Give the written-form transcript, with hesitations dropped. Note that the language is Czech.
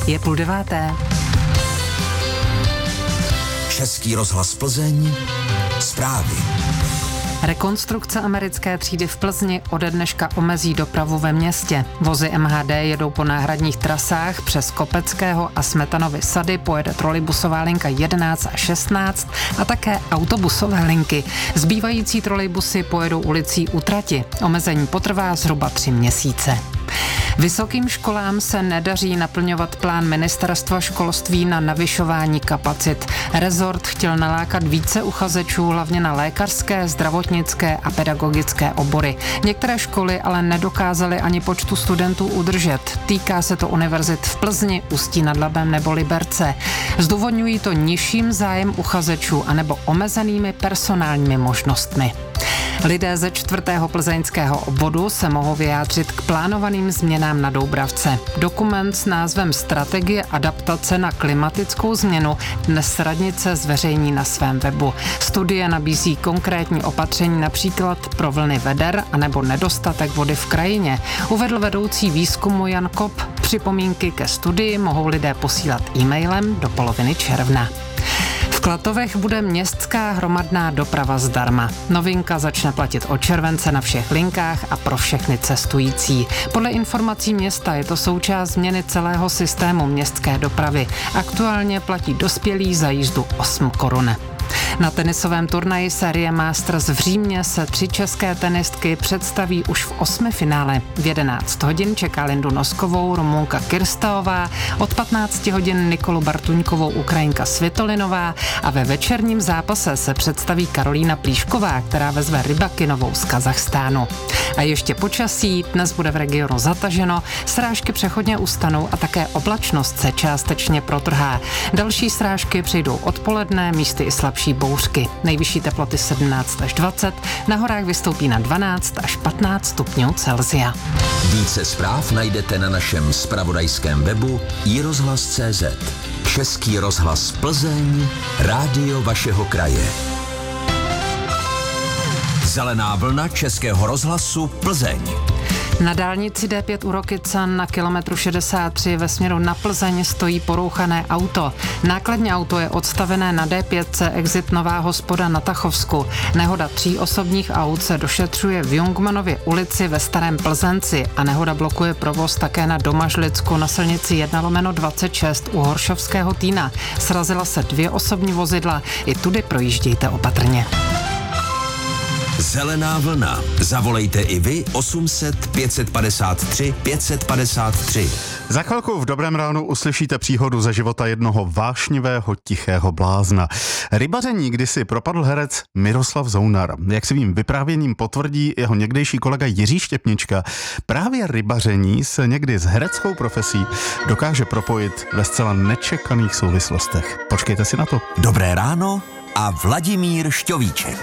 Je 8:30. Český rozhlas Plzeň, zprávy. Rekonstrukce americké třídy v Plzni ode dneška omezí dopravu ve městě. Vozy MHD jedou po náhradních trasách přes Kopeckého a Smetanovy sady, pojede trolejbusová linka 11 a 16 a také autobusové linky. Zbývající trolejbusy pojedou ulicí u trati. Omezení potrvá zhruba 3 měsíce. Vysokým školám se nedaří naplňovat plán ministerstva školství na navyšování kapacit. Rezort chtěl nalákat více uchazečů hlavně na lékařské, zdravotnické a pedagogické obory. Některé školy ale nedokázaly ani počtu studentů udržet. Týká se to univerzit v Plzni, Ústí nad Labem nebo Liberce. Zdůvodňují to nižším zájem uchazečů anebo omezenými personálními možnostmi. Lidé ze 4. plzeňského obvodu se mohou vyjádřit k plánovaným změnám na Doubravce. Dokument s názvem Strategie adaptace na klimatickou změnu dnes radnice zveřejní na svém webu. Studie nabízí konkrétní opatření například pro vlny veder anebo nedostatek vody v krajině. Uvedl vedoucí výzkumu Jan Kop. Připomínky ke studii mohou lidé posílat e-mailem do poloviny června. V Klatovech bude městská hromadná doprava zdarma. Novinka začne platit od července na všech linkách a pro všechny cestující. Podle informací města je to součást změny celého systému městské dopravy. Aktuálně platí dospělí za jízdu 8 korun. Na tenisovém turnaji série Masters v Římě se 3 české tenistky představí už v 8. finále. V 11 hodin čeká Lindu Noskovou Rumunka Kirstaová, od 15 hodin Nikolu Bartuňkovou Ukrajinka Svitolinová a ve večerním zápase se představí Karolína Plíšková, která vezve Rybakinovou z Kazachstánu. A ještě počasí, dnes bude v regionu zataženo, srážky přechodně ustanou a také oblačnost se částečně protrhá. Další srážky přijdou odpoledne, místy i slabší bouřky. Nejvyšší teploty 17 až 20, na horách vystoupí na 12 až 15 stupňů Celsia. Více zpráv najdete na našem zpravodajském webu iRozhlas.cz. Český rozhlas Plzeň, rádio vašeho kraje. Zelená vlna Českého rozhlasu Plzeň. Na dálnici D5 u Rokycan na kilometru 63 ve směru na Plzeň stojí porouchané auto. Nákladní auto je odstavené na D5 exit Nová Hospoda na Tachovsku. Nehoda 3 osobních aut se došetřuje v Jungmanově ulici ve Starém Plzenci a nehoda blokuje provoz také na Domažlicku na silnici 1/26 u Horšovského Týna. Srazila se 2 osobní vozidla, i tudy projíždějte opatrně. Zelená vlna. Zavolejte i vy 800 553 553. Za chvilku v Dobrém ránu uslyšíte příhodu ze života jednoho vášnivého tichého blázna. Rybaření kdysi propadl herec Miroslav Zounar. Jak svým vyprávěním potvrdí jeho někdejší kolega Jiří Štěpnička, právě rybaření se někdy s hereckou profesí dokáže propojit ve zcela nečekaných souvislostech. Počkejte si na to. Dobré ráno a Vladimír Šťovíček.